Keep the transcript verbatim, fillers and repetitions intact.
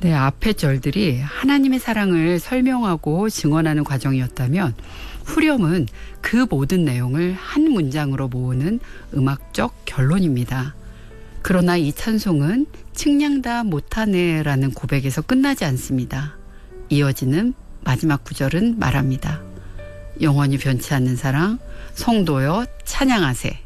네, 앞의 절들이 하나님의 사랑을 설명하고 증언하는 과정이었다면 후렴은 그 모든 내용을 한 문장으로 모으는 음악적 결론입니다. 그러나 이 찬송은 측량다 못하네라는 고백에서 끝나지 않습니다. 이어지는 마지막 구절은 말합니다. 영원히 변치 않는 사랑, 성도여 찬양하세.